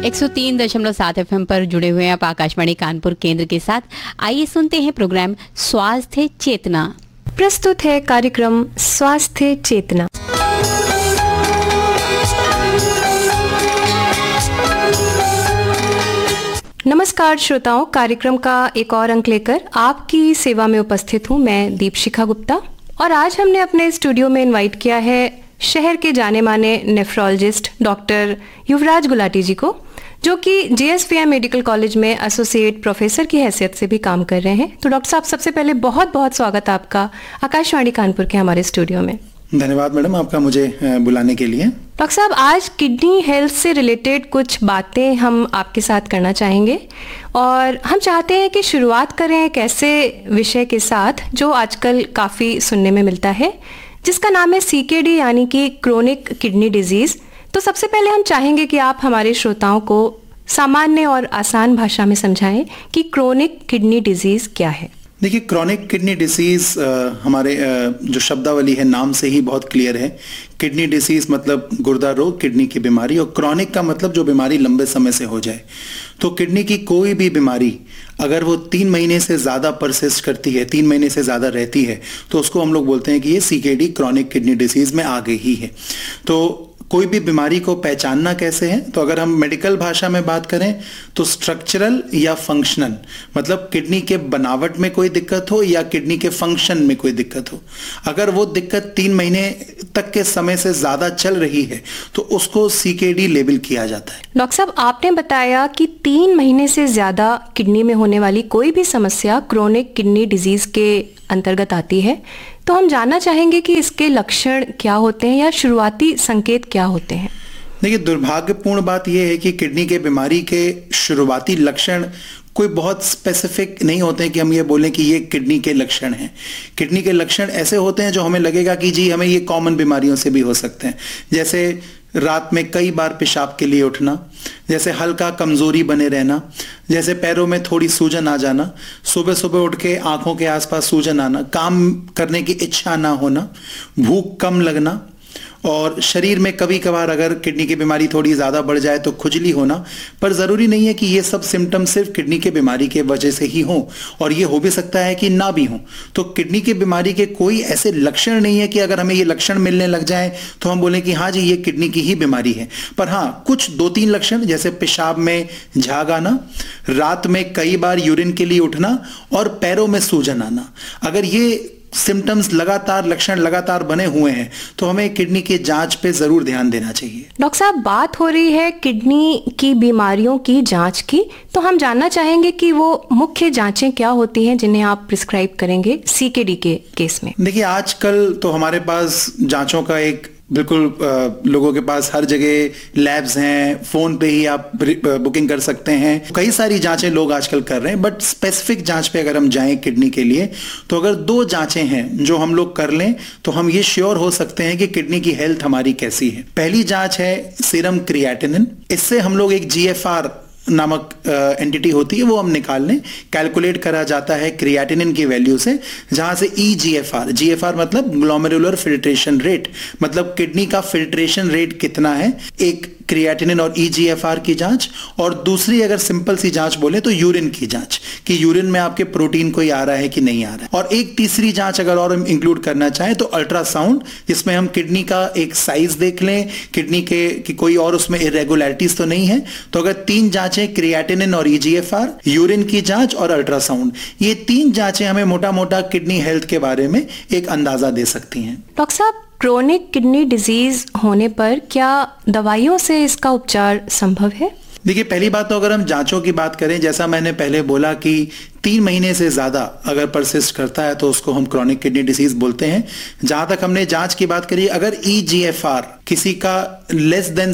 103.7 FM पर जुड़े हुए हैं आप आकाशवाणी कानपुर केंद्र के साथ। आइए सुनते हैं प्रोग्राम स्वास्थ्य चेतना। प्रस्तुत है कार्यक्रम स्वास्थ्य चेतना। नमस्कार श्रोताओं, कार्यक्रम का एक और अंक लेकर आपकी सेवा में उपस्थित हूं मैं दीपशिखा गुप्ता। और आज हमने अपने स्टूडियो में इनवाइट किया है शहर के जाने माने नेफ्रोलॉजिस्ट डॉक्टर युवराज गुलाटी जी को, जो कि जेएसवीएम मेडिकल कॉलेज में एसोसिएट प्रोफेसर की हैसियत से भी काम कर रहे हैं। तो डॉक्टर साहब, सबसे पहले बहुत बहुत स्वागत आपका आकाशवाणी कानपुर के हमारे स्टूडियो में। धन्यवाद मैडम आपका मुझे बुलाने के लिए। डॉक्टर साहब, आज किडनी हेल्थ से रिलेटेड कुछ बातें हम आपके साथ करना चाहेंगे और हम चाहते हैं कि शुरुआत करें एक ऐसे विषय के साथ जो आजकल काफ़ी सुनने में मिलता है, जिसका नाम है सीकेडी यानी कि क्रोनिक किडनी डिजीज। तो सबसे पहले हम चाहेंगे कि आप हमारे श्रोताओं को सामान्य और आसान भाषा में समझाएं कि क्रोनिक किडनी डिजीज क्या है। देखिए, क्रोनिक किडनी डिसीज हमारे जो शब्दावली है नाम से ही बहुत क्लियर है। किडनी डिसीज मतलब गुर्दा रोग, किडनी की बीमारी, और क्रोनिक का मतलब जो बीमारी लंबे समय से हो जाए। तो किडनी की कोई भी बीमारी अगर वो 3 महीने से ज़्यादा परसिस्ट करती है, 3 महीने से ज़्यादा रहती है, तो उसको हम लोग बोलते हैं कि ये सीकेडी क्रोनिक किडनी डिसीज में आ गई ही है। तो कोई भी बीमारी को पहचानना कैसे है, तो अगर हम मेडिकल भाषा में बात करें तो स्ट्रक्चरल या फंक्शनल, मतलब किडनी के बनावट में कोई दिक्कत हो या किडनी के फंक्शन में कोई दिक्कत हो, अगर वो दिक्कत 3 महीने तक के समय से ज्यादा चल रही है तो उसको सीकेडी लेबल किया जाता है। डॉक्टर साहब, आपने बताया कि 3 महीने से ज्यादा किडनी में होने वाली कोई भी समस्या क्रोनिक किडनी डिजीज के अंतर्गत आती है। तो हम जानना चाहेंगे कि इसके लक्षण क्या होते हैं या शुरुआती संकेत क्या होते हैं। देखिए, दुर्भाग्यपूर्ण बात यह है कि किडनी के बीमारी के शुरुआती लक्षण कोई बहुत स्पेसिफिक नहीं होते हैं कि हम ये बोलें कि ये किडनी के लक्षण हैं। किडनी के लक्षण ऐसे होते हैं जो हमें लगेगा कि जी हमें ये कॉमन बीमारियों से भी हो सकते हैं, जैसे रात में कई बार पेशाब के लिए उठना, जैसे हल्का कमजोरी बने रहना, जैसे पैरों में थोड़ी सूजन आ जाना, सुबह सुबह उठ के आंखों के आसपास सूजन आना, काम करने की इच्छा ना होना, भूख कम लगना, और शरीर में कभी कभार अगर किडनी की बीमारी थोड़ी ज़्यादा बढ़ जाए तो खुजली होना। पर ज़रूरी नहीं है कि ये सब सिम्टम सिर्फ किडनी के बीमारी के वजह से ही हों, और ये हो भी सकता है कि ना भी हों। तो किडनी की बीमारी के कोई ऐसे लक्षण नहीं है कि अगर हमें ये लक्षण मिलने लग जाए तो हम बोलें कि हाँ जी ये किडनी की ही बीमारी है। पर हाँ, कुछ 2-3 लक्षण, जैसे पेशाब में झाग आना, रात में कई बार यूरिन के लिए उठना और पैरों में सूजन आना, अगर ये सिम्टम्स लक्षण लगातार बने हुए हैं तो हमें किडनी की जांच पे जरूर ध्यान देना चाहिए। डॉक्टर साहब, बात हो रही है किडनी की बीमारियों की जांच की, तो हम जानना चाहेंगे कि वो मुख्य जांचें क्या होती हैं जिन्हें आप प्रिस्क्राइब करेंगे सीकेडी के केस में। देखिए, आजकल तो हमारे पास जांचों का एक बिल्कुल लोगों के पास हर जगह लैब्स हैं, फोन पे ही आप बुकिंग कर सकते हैं। कई सारी जांचें लोग आजकल कर रहे हैं, बट स्पेसिफिक जांच पे अगर हम जाएं किडनी के लिए तो अगर 2 जांचें हैं जो हम लोग कर लें तो हम ये श्योर हो सकते हैं कि किडनी की हेल्थ हमारी कैसी है। पहली जांच है सीरम क्रिएटिनिन। इससे हम लोग एक जीएफआर नामक एंटिटी होती है वो हम निकाल लें, कैलकुलेट करा जाता है क्रिएटिनिन की वैल्यू से, जहां से ईजीएफआर, जीएफआर मतलब ग्लोमेरुलर फिल्ट्रेशन रेट, मतलब किडनी का फिल्ट्रेशन रेट कितना है, एक क्रिएटिनिन और ईजीएफआर की जांच, और दूसरी अगर सिंपल सी जांच बोले तो यूरिन की जांच कि यूरिन में आपके प्रोटीन कोई आ रहा है कि नहीं आ रहा है, और एक तीसरी जांच अगर और हम इंक्लूड करना चाहें तो अल्ट्रासाउंड, जिसमें हम किडनी का एक साइज देख लें, किडनी के कि कोई और उसमें इरेगुलरिटीज तो नहीं है। तो अगर 3 जांचें, क्रिएटिनिन और ईजीएफआर, यूरिन की जांच और अल्ट्रासाउंड, ये 3 जांचें हमें मोटा मोटा किडनी हेल्थ के बारे में एक अंदाजा दे सकती हैं। डॉक्टर साहब, क्रोनिक किडनी डिजीज होने पर क्या दवाइयों से इसका उपचार संभव है? देखिए, पहली बात तो अगर हम जांचों की बात करें, जैसा मैंने पहले बोला कि 3 महीने से ज्यादा अगर परसिस्ट करता है तो उसको हम क्रोनिक किडनी डिसीज बोलते हैं। जहां तक हमने जांच की बात करी, अगर ईजीएफआर किसी का लेस देन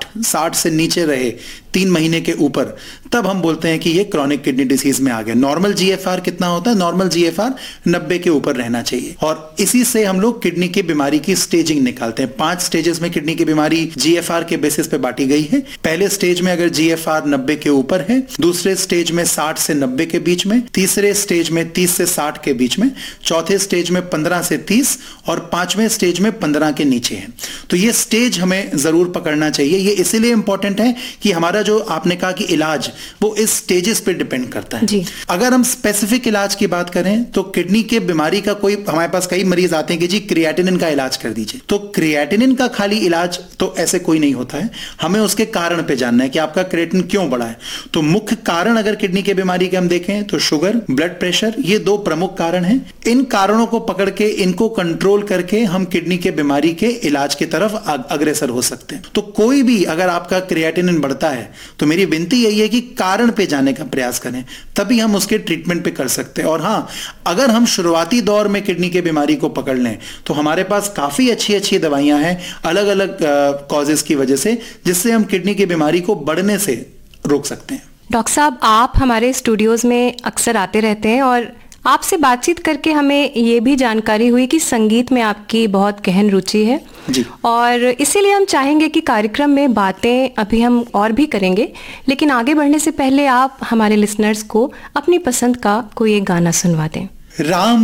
60 से नीचे रहे 3 महीने के ऊपर, तब हम बोलते हैं कि ये क्रोनिक किडनी डिसीज में आ गया। नॉर्मल जीएफआर कितना होता है? नॉर्मल जीएफआर 90 के ऊपर रहना चाहिए, और इसी से हम लोग किडनी की बीमारी की स्टेजिंग निकालते हैं। 5 स्टेजेस में किडनी की बीमारी जीएफआर के बेसिस पे बांटी गई है। पहले स्टेज में अगर जीएफआर 90 के ऊपर है, दूसरे स्टेज में 60 से 90 के बीच में, तीसरे स्टेज में 30 से 60 के बीच में, चौथे स्टेज में 15 से 30 और पांचवें स्टेज में 15 के नीचे है। तो ये स्टेज हमें जरूर पकड़ना चाहिए। ये इसीलिए इंपॉर्टेंट है कि हमारा जो आपने कहा कि इलाज वो इस स्टेजेस पे डिपेंड करता है। अगर हम स्पेसिफिक इलाज की बात करें तो किडनी के बीमारी का कोई, हमारे पास कई मरीज आते हैं कि जी क्रिएटिनिन का इलाज कर दीजिए। तो क्रिएटिनिन का खाली इलाज तो ऐसे कोई नहीं होता है, हमें उसके कारण पे जानना है कि आपका क्रिएटिनिन क्यों बढ़ा है। तो मुख्य कारण अगर किडनी के बीमारी के हम देखें तो शुगर, ब्लड प्रेशर, ये दो प्रमुख कारण हैं। इन कारणों को पकड़ के इनको कंट्रोल करके हम किडनी के बीमारी के इलाज की तरफ अग्रसर हो सकते हैं। तो कोई भी अगर आपका क्रिएटिनिन बढ़ता है तो मेरी विनती यही है कि कारण पे जाने का प्रयास करें, तभी हम उसके ट्रीटमेंट पे कर सकते हैं। और हाँ, अगर हम शुरुआती दौर में किडनी के बीमारी को पकड़ लें तो हमारे पास काफी अच्छी दवाइयां हैं अलग अलग कॉजेस की वजह से, जिससे हम किडनी की बीमारी को बढ़ने से रोक सकते हैं। डॉक्टर साहब, आप हमारे स्टूडियोज में अक्सर आते रहते हैं और आपसे बातचीत करके हमें ये भी जानकारी हुई कि संगीत में आपकी बहुत गहन रुचि है जी। और इसीलिए हम चाहेंगे कि कार्यक्रम में बातें अभी हम और भी करेंगे, लेकिन आगे बढ़ने से पहले आप हमारे लिसनर्स को अपनी पसंद का कोई एक गाना सुनवा दें। राम